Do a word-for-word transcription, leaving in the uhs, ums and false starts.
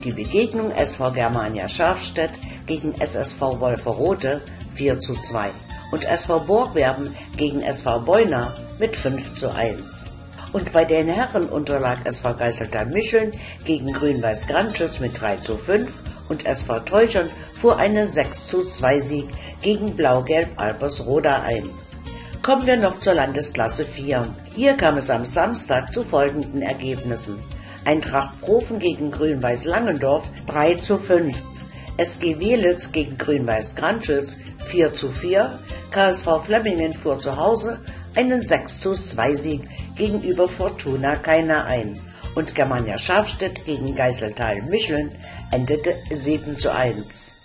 Die Begegnung S V Germania Schafstedt gegen S S V Wolferode vier zu zwei und S V Borgwerben gegen S V Beuna mit fünf zu eins. Und bei den Herren unterlag S V Geiseltal-Micheln gegen Grün-Weiß Grantschütz mit drei zu fünf und S V Teuchern fuhr einen sechs zu zwei Sieg gegen Blau-Gelb Albersroda ein. Kommen wir noch zur Landesklasse vier. Hier kam es am Samstag zu folgenden Ergebnissen: Eintracht Profen gegen Grün-Weiß Langendorf drei zu fünf, S G Welitz gegen Grün-Weiß Grantschütz vier zu vier, K S V Flemmingen fuhr zu Hause einen sechs zu zwei Sieg gegenüber Fortuna Kaina ein und Germania Schafstedt gegen Geiseltal-Micheln endete sieben zu eins.